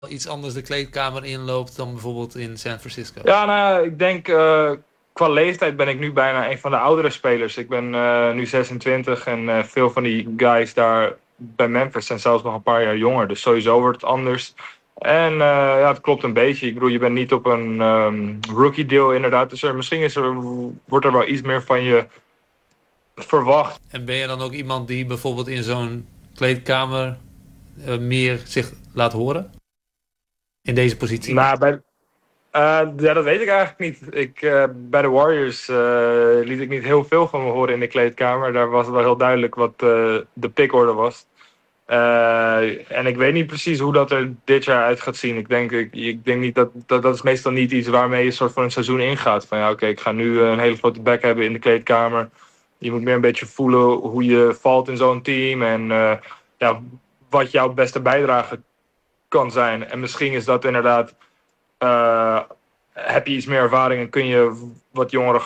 iets anders de kleedkamer inloopt dan bijvoorbeeld in San Francisco? Ja, nou, ik denk qua leeftijd ben ik nu bijna een van de oudere spelers. Ik ben nu 26 en veel van die guys daar bij Memphis zijn zelfs nog een paar jaar jonger. Dus sowieso wordt het anders. En ja, het klopt een beetje. Ik bedoel, je bent niet op een rookie deal inderdaad. Dus wordt er wel iets meer van je verwacht. En ben je dan ook iemand die bijvoorbeeld in zo'n kleedkamer meer zich laat horen? In deze positie? Nou, ja, dat weet ik eigenlijk niet. Bij de Warriors liet ik niet heel veel van me horen in de kleedkamer. Daar was het wel heel duidelijk wat de pickorde was. En ik weet niet precies hoe dat er dit jaar uit gaat zien. Ik denk niet dat is meestal niet iets waarmee je een soort van een seizoen ingaat. Van ja, oké, ik ga nu een hele grote back hebben in de kleedkamer. Je moet meer een beetje voelen hoe je valt in zo'n team. En ja, wat jouw beste bijdrage kan zijn. En misschien is dat inderdaad... heb je iets meer ervaring en kun je wat jongere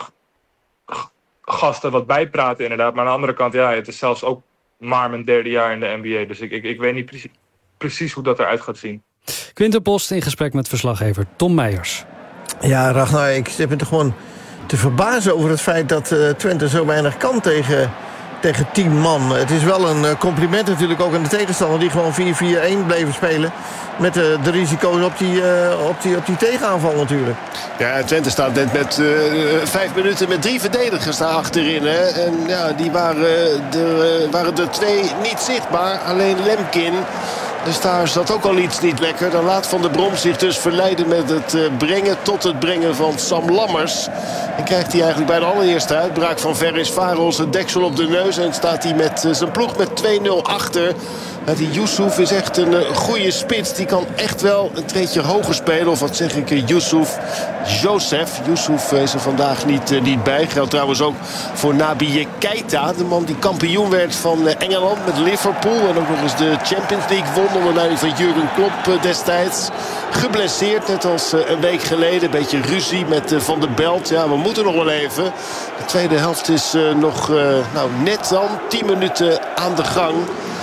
gasten wat bijpraten inderdaad. Maar aan de andere kant, ja, het is zelfs ook maar mijn derde jaar in de NBA. Dus ik weet niet precies hoe dat eruit gaat zien. Quinten Post in gesprek met verslaggever Tom Meijers. Ja, Ragnar, ik zit me toch gewoon te verbazen over het feit dat Twente zo weinig kan tegen 10 man. Het is wel een compliment natuurlijk ook aan de tegenstander die gewoon 4-4-1 bleven spelen. Met de risico's op die tegenaanval natuurlijk. Ja, Twente staat net met 5 minuten met 3 verdedigers daar achterin. Hè? En ja, die waren er 2 niet zichtbaar. Alleen Lemkin. Dus daar zat ook al iets niet lekker. Dan laat Van der Brom zich dus verleiden met het brengen van Sam Lammers. En krijgt hij eigenlijk bij de allereerste uitbraak van Ferencváros een deksel op de neus. En staat hij met zijn ploeg met 2-0 achter. Die Yusuf is echt een goede spits. Die kan echt wel een treedje hoger spelen. Of wat zeg ik, Joseph. Yusuf is er vandaag niet bij. Geldt trouwens ook voor Naby Keita. De man die kampioen werd van Engeland met Liverpool. En ook nog eens de Champions League won onder leiding van Jurgen Klopp destijds. Geblesseerd, net als een week geleden. Een beetje ruzie met Van der Belt. Ja, we moeten nog wel even. De tweede helft is nog net dan 10 minuten aan de gang.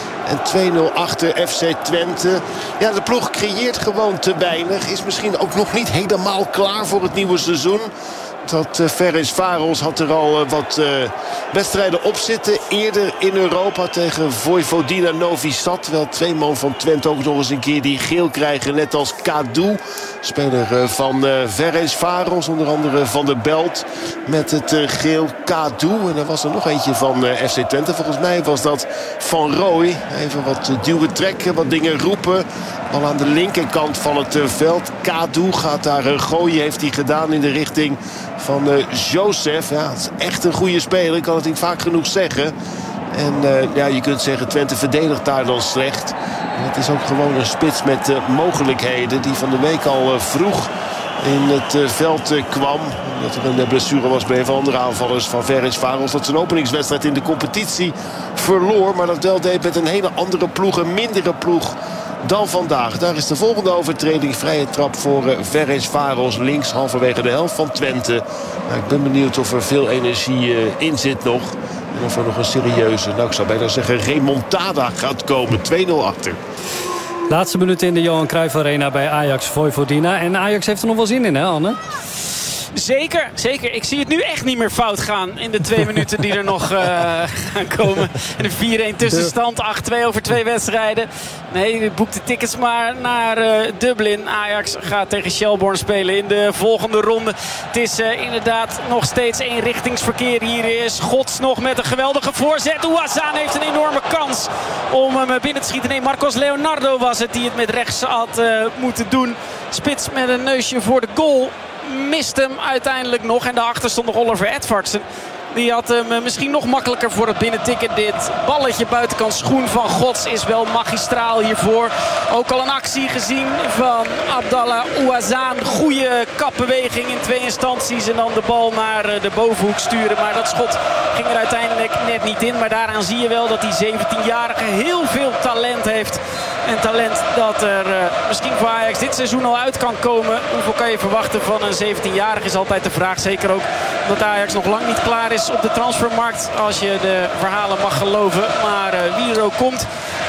En 2-0 achter FC Twente. Ja, de ploeg creëert gewoon te weinig. Is misschien ook nog niet helemaal klaar voor het nieuwe seizoen. Dat Ferencváros had er al wat wedstrijden op zitten. Eerder in Europa tegen Vojvodina Novi Sad. Terwijl 2 man van Twente ook nog eens een keer die geel krijgen. Net als Kadu. Speler van Ferencváros. Onder andere Van der Belt. Met het geel Kadu. En er was er nog eentje van FC Twente. Volgens mij was dat Van Rooij. Even wat duwen trekken. Wat dingen roepen. Al aan de linkerkant van het veld. Kadu gaat daar gooien. Heeft hij gedaan in de richting van Joseph. Ja, het is echt een goede speler. Ik kan het niet vaak genoeg zeggen. En ja, je kunt zeggen Twente verdedigt daar dan slecht. En het is ook gewoon een spits met mogelijkheden. Die van de week al vroeg in het veld kwam. Dat er een blessure was bij een van andere aanvallers van Ferencváros. Dat zijn openingswedstrijd in de competitie verloor. Maar dat wel deed met een hele andere ploeg. Een mindere ploeg dan vandaag. Daar is de volgende overtreding. Vrije trap voor Ferencváros links halverwege de helft van Twente. Nou, ik ben benieuwd of er veel energie in zit nog. En of er nog een serieuze, ik zou bijna zeggen, remontada gaat komen. 2-0 achter. Laatste minuten in de Johan Cruijff Arena bij Ajax Vojvodina. En Ajax heeft er nog wel zin in, hè Anne? Zeker, zeker. Ik zie het nu echt niet meer fout gaan in de 2 minuten die er nog gaan komen. En een 4-1 tussenstand, 8-2 over 2 wedstrijden. Nee, boek de tickets maar naar Dublin. Ajax gaat tegen Shelbourne spelen in de volgende ronde. Het is inderdaad nog steeds eenrichtingsverkeer. Hier is Gods nog met een geweldige voorzet. Ouazzane heeft een enorme kans om hem binnen te schieten. Nee, Marcos Leonardo was het die het met rechts had moeten doen. Spits met een neusje voor de goal. Mist hem uiteindelijk nog. En daarachter stond nog Oliver Edvardsen. Die had hem misschien nog makkelijker voor het binnentikken. Dit balletje buitenkant schoen van Gods is wel magistraal hiervoor. Ook al een actie gezien van Abdallah Ouazzane. Goede kapbeweging in 2 instanties. En dan de bal naar de bovenhoek sturen. Maar dat schot ging er uiteindelijk net niet in. Maar daaraan zie je wel dat die 17-jarige heel veel talent heeft. En talent dat er misschien voor Ajax dit seizoen al uit kan komen. Hoeveel kan je verwachten van een 17-jarige is altijd de vraag. Zeker ook dat Ajax nog lang niet klaar is op de transfermarkt. Als je de verhalen mag geloven. Maar wie er ook komt,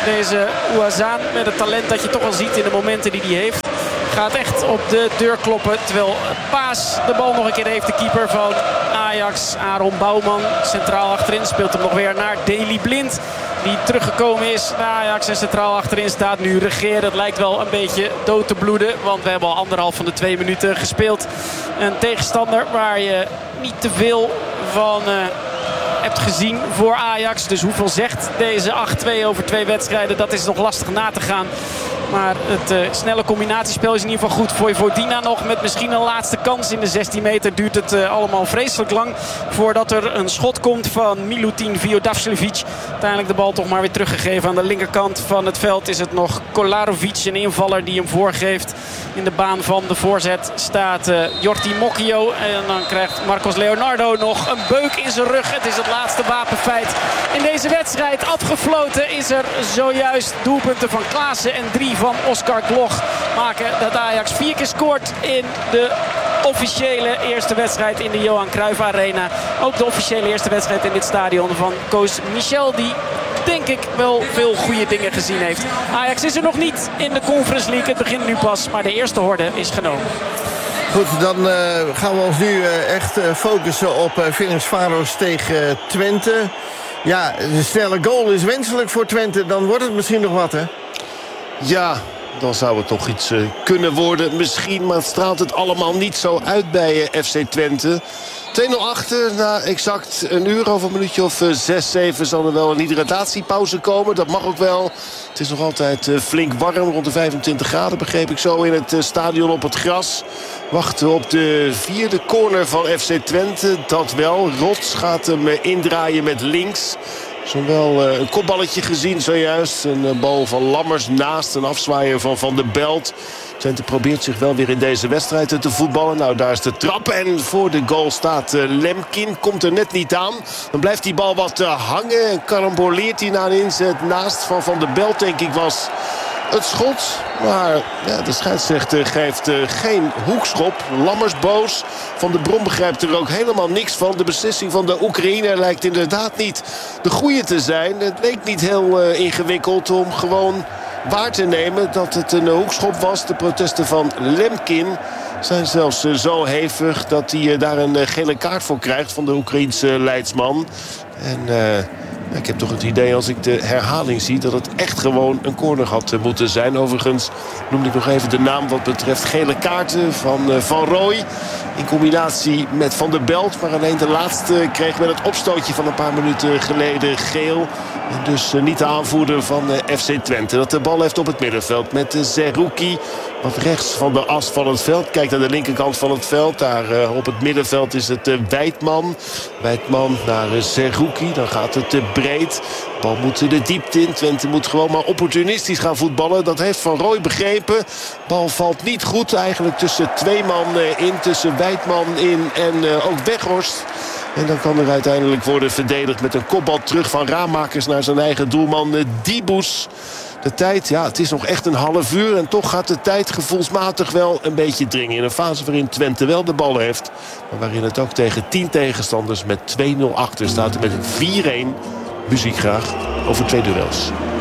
Deze Ouazzane met het talent dat je toch wel ziet in de momenten die hij heeft. Gaat echt op de deur kloppen. Terwijl Paas de bal nog een keer heeft. De keeper van Ajax, Aaron Bouwman. Centraal achterin speelt hem nog weer naar Daley Blind. Die teruggekomen is naar Ajax en centraal achterin staat nu Regeer. Het lijkt wel een beetje dood te bloeden. Want we hebben al 1,5 van de 2 minuten gespeeld. Een tegenstander waar je niet te veel van hebt gezien voor Ajax. Dus hoeveel zegt deze 8-2 over 2 wedstrijden? Dat is nog lastig na te gaan. Maar het snelle combinatiespel is in ieder geval goed. Vojvodina nog met misschien een laatste kans in de 16 meter. Duurt het allemaal vreselijk lang voordat er een schot komt van Milutin Viodavsjevic. Uiteindelijk de bal toch maar weer teruggegeven. Aan de linkerkant van het veld is het nog Kolarovic, een invaller die hem voorgeeft. In de baan van de voorzet staat Jordi Mocchio. En dan krijgt Marcos Leonardo nog een beuk in zijn rug. Het is het laatste wapenfeit in deze wedstrijd. Afgefloten is er zojuist doelpunten van Klaassen en 3 van Oscar Gloch maken dat Ajax 4 keer scoort in de officiële eerste wedstrijd in de Johan Cruijff Arena. Ook de officiële eerste wedstrijd in dit stadion van Koos Michel, die denk ik wel veel goede dingen gezien heeft. Ajax is er nog niet in de Conference League. Het begint nu pas, maar de eerste horde is genomen. Goed, dan gaan we ons nu echt focussen op Ferencváros tegen Twente. Ja, de snelle goal is wenselijk voor Twente. Dan wordt het misschien nog wat, hè? Ja, dan zou het toch iets kunnen worden. Misschien, maar het straalt het allemaal niet zo uit bij FC Twente. 2-0 achter, na exact een uur, over een minuutje of 6, 7... zal er wel een hydratatiepauze komen. Dat mag ook wel. Het is nog altijd flink warm, rond de 25 graden begreep ik zo in het stadion op het gras. Wachten op de 4e corner van FC Twente. Dat wel. Rots gaat hem indraaien met links. Zowel een kopballetje gezien zojuist. Een bal van Lammers naast een afzwaaier van Van der Belt. Twente probeert zich wel weer in deze wedstrijd te voetballen. Nou, daar is de trap en voor de goal staat Lemkin. Komt er net niet aan. Dan blijft die bal wat hangen en karamboleert hij na een inzet naast Van der Belt, denk ik, was het schot. Maar ja, de scheidsrechter geeft geen hoekschop. Lammers boos. Van der Brom begrijpt er ook helemaal niks van. De beslissing van de Oekraïner lijkt inderdaad niet de goede te zijn. Het leek niet heel ingewikkeld om gewoon waar te nemen dat het een hoekschop was. De protesten van Lemkin zijn zelfs zo hevig dat hij daar een gele kaart voor krijgt van de Oekraïense leidsman. En ik heb toch het idee, als ik de herhaling zie, dat het echt gewoon een corner had moeten zijn. Overigens noemde ik nog even de naam wat betreft gele kaarten van Van Rooij. In combinatie met Van der Belt. Maar alleen de laatste kreeg met het opstootje van een paar minuten geleden geel. En dus niet de aanvoerder van FC Twente. Dat de bal heeft op het middenveld met Zerouki. Wat rechts van de as van het veld. Kijk naar de linkerkant van het veld. Daar op het middenveld is het Wijtman. Wijtman naar Zerouki. Dan gaat het breed. De bal moet de diepte in. Twente moet gewoon maar opportunistisch gaan voetballen. Dat heeft Van Rooij begrepen. Bal valt niet goed. Eigenlijk tussen 2 man in. Tussen Wijtman in en ook Weghorst. En dan kan er uiteindelijk worden verdedigd met een kopbal terug van Raamakers naar zijn eigen doelman Diebus. De tijd, ja, het is nog echt een half uur. En toch gaat de tijd gevoelsmatig wel een beetje dringen. In een fase waarin Twente wel de bal heeft. Maar waarin het ook tegen 10 tegenstanders met 2-0 achter staat. En met 4-1 muziek graag over 2 duels.